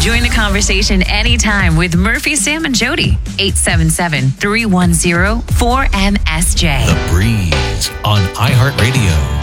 Join the conversation anytime with Murphy, Sam, and Jody. 877-310-4MSJ. The Breeze on iHeartRadio.